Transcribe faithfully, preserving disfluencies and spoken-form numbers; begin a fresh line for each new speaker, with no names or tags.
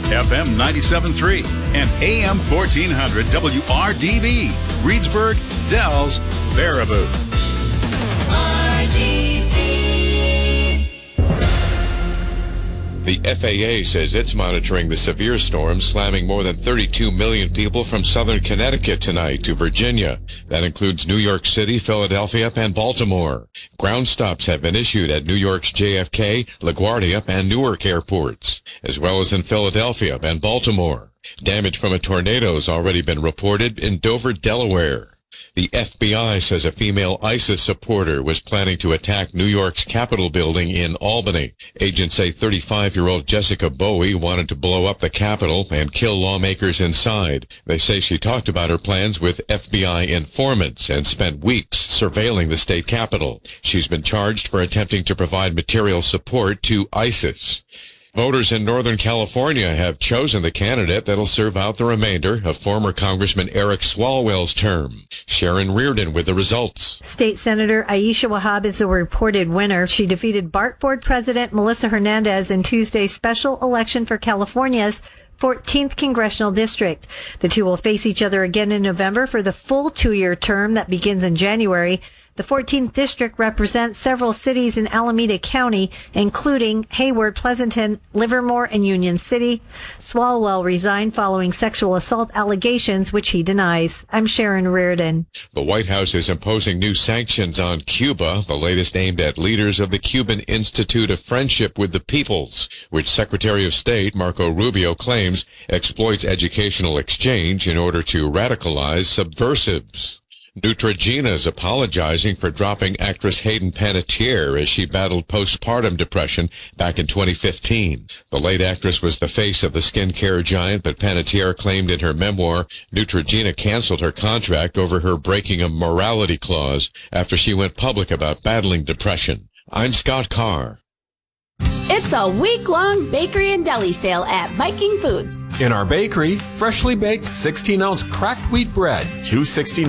F M ninety-seven point three and A M fourteen hundred W R D B, Reedsburg, Dells, Baraboo.
The F A A says it's monitoring the severe storm slamming more than thirty-two million people from southern Connecticut tonight to Virginia. That includes New York City, Philadelphia, and Baltimore. Ground stops have been issued at New York's J F K, LaGuardia, and Newark airports, as well as in Philadelphia and Baltimore. Damage from a tornado has already been reported in Dover, Delaware. The F B I says a female ISIS supporter was planning to attack New York's Capitol building in Albany. Agents say thirty-five-year-old Jessica Bowie wanted to blow up the Capitol and kill lawmakers inside. They say she talked about her plans with F B I informants and spent weeks surveilling the state capitol. She's been charged for attempting to provide material support to ISIS. Voters in Northern California have chosen the candidate that'll serve out the remainder of former Congressman Eric Swalwell's term. Sharon Reardon with the results.
State Senator Aisha Wahab is the reported winner. She defeated BART Board President Melissa Hernandez in Tuesday's special election for California's fourteenth Congressional District. The two will face each other again in November for the full two-year term that begins in January. The fourteenth District represents several cities in Alameda County, including Hayward, Pleasanton, Livermore, and Union City. Swalwell resigned following sexual assault allegations, which he denies. I'm Sharon Reardon.
The White House is imposing new sanctions on Cuba, the latest aimed at leaders of the Cuban Institute of Friendship with the Peoples, which Secretary of State Marco Rubio claims exploits educational exchange in order to radicalize subversives. Neutrogena is apologizing for dropping actress Hayden Panettiere as she battled postpartum depression back in twenty fifteen. The late actress was the face of the skincare giant, but Panettiere claimed in her memoir Neutrogena canceled her contract over her breaking a morality clause after she went public about battling depression. I'm Scott Carr.
It's a week-long bakery and deli sale at Viking Foods.
In our bakery, freshly baked sixteen ounce cracked wheat bread, two sixty-nine.